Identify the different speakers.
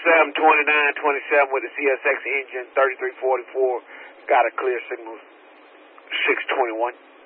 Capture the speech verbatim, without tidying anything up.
Speaker 1: seven twenty-nine twenty-seven with the C S X engine, thirty-three forty-four. Got a clear signal, six twenty-one.